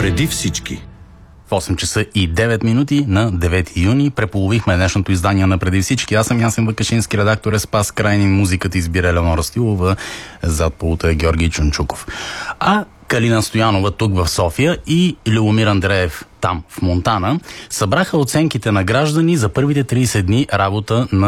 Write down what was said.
Преди всички. В 8 часа и 9 минути на 9 юни преполовихме днешното издание на Преди всички. Аз съм Ясен Вакашински, редактор е Спас Крайнин, музиката избира Елеонора Стилова, зад пулта е Георги Чунчуков. А Калина Стоянова тук в София и Любомир Андреев там в Монтана събраха оценките на граждани за първите 30 дни работа на